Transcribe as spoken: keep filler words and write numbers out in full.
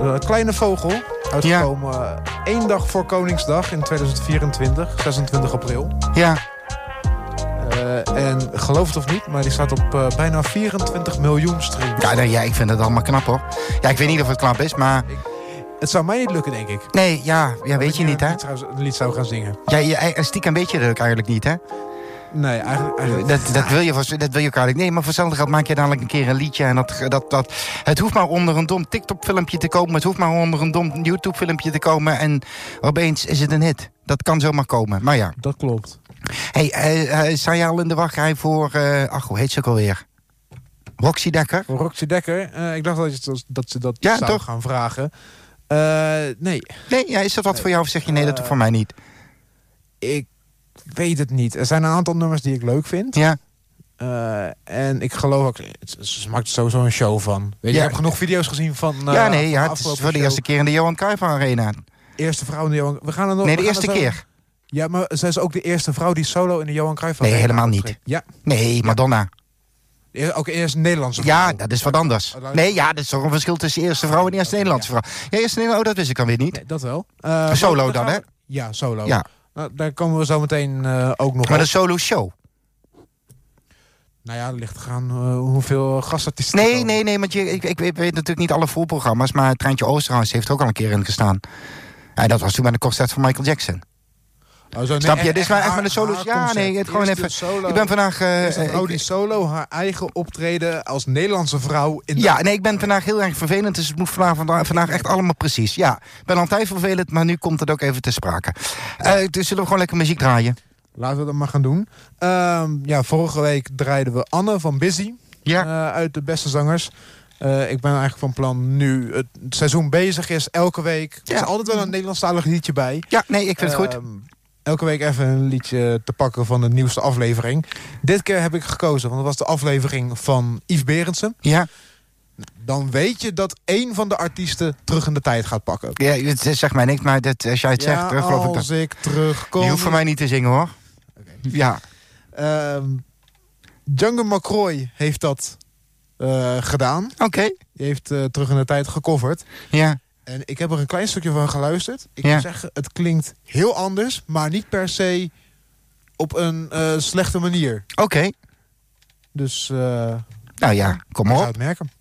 uh, Kleine Vogel. Uitgekomen ja. uh, één dag voor Koningsdag in tweeduizend vierentwintig, zesentwintig april. Ja. Uh, en geloof het of niet, maar die staat op uh, bijna vierentwintig miljoen streams. Ja, nou, ja, ik vind het allemaal knap hoor. Ja, ik weet niet of het knap is, maar... Ik, het zou mij niet lukken, denk ik. Nee, ja, ja weet je niet, hè? Een lied zou gaan zingen. Ja, je, stiekem weet je dat ook eigenlijk niet, hè? Nee, eigenlijk... eigenlijk dat, dat, wil je, dat wil je ook eigenlijk... Nee, maar voor hetzelfde geld maak je dadelijk een keer een liedje... en dat, dat, dat, het hoeft maar onder een dom TikTok-filmpje te komen... het hoeft maar onder een dom YouTube-filmpje te komen... en opeens is het een hit. Dat kan zomaar komen, maar ja. Dat klopt. Hey, uh, uh, sta je al in de wachtrij voor... Uh, ach, hoe heet ze ook alweer? Roxy Dekker? Voor Roxy Dekker? Uh, ik dacht dat, je, dat ze dat ja, zou toch? gaan vragen. Uh, nee. Nee, ja, is dat wat voor jou of zeg je nee, uh, dat voor mij niet? Ik weet het niet. Er zijn een aantal nummers die ik leuk vind. Ja. Uh, en ik geloof ook... Ze maakt er sowieso een show van. Weet je, ja. ik heb genoeg video's gezien van... Uh, ja, nee, ja, het is voor de eerste keer in de Johan Cruijff Arena. Eerste vrouw in de Johan... We gaan er nog, nee, de eerste keer. Ja, maar zij is ook de eerste vrouw die solo in de Johan Cruijff Arena... Nee, helemaal niet. Ja. Nee, Madonna. Ja. Ook eerst Nederlandse vrouw. Ja, dat is wat anders. Nee, ja, dat is toch een verschil tussen eerste vrouw en eerste Nederlandse vrouw. Ja, eerste Nederlandse... Oh, dat wist ik dan weer niet. Nee, dat wel. Uh, solo dan, hè? Ja, solo. Ja. Nou, daar komen we zo meteen uh, ook nog Maar op. de solo show? Nou ja, er ligt gaan uh, hoeveel gastartiesten... Nee, nee, nee, want je, ik, ik, ik weet natuurlijk niet alle voorprogramma's... maar Treintje Oosterhuis heeft er ook al een keer in gestaan. Ja, dat was toen met de concert van Michael Jackson. Oh, zo, nee, snap je? Dit is maar echt haar, met de solo's. Ja, nee, het gewoon even... Solo, ik ben vandaag... Uh, een vrouw die solo haar eigen optreden als Nederlandse vrouw... in de... Ja, nee, ik ben vandaag heel erg vervelend... dus het moet vandaag, vandaag, vandaag echt allemaal precies. Ja, ik ben altijd vervelend, maar nu komt het ook even te sprake. Ja. Uh, dus zullen we gewoon lekker muziek draaien? Laten we dat maar gaan doen. Uh, ja, vorige week draaiden we Anne van Busy. Ja. Uh, uit de beste zangers. Uh, ik ben eigenlijk van plan nu het seizoen bezig is. Elke week. Ja. Er is altijd wel een Nederlandstalig liedje bij. Ja, nee, ik vind het uh, goed. Elke week even een liedje te pakken van de nieuwste aflevering. Dit keer heb ik gekozen, want dat was de aflevering van Yves Berendsen. Ja. Dan weet je dat één van de artiesten terug in de tijd gaat pakken. Ja, het zegt mij niks, maar dat, als jij het ja, zegt, terug, geloof ik dat. als ik terugkom... Je hoeft voor mij niet te zingen, hoor. Okay. Ja. Uh, Django McCroy heeft dat uh, gedaan. Oké. Okay. Die heeft uh, terug in de tijd gecoverd. Ja. En ik heb er een klein stukje van geluisterd. Ik ja. moet zeggen, het klinkt heel anders, maar niet per se op een uh, slechte manier. Oké. Okay. Dus... Uh, nou ja, kom maar op. Ga het merken.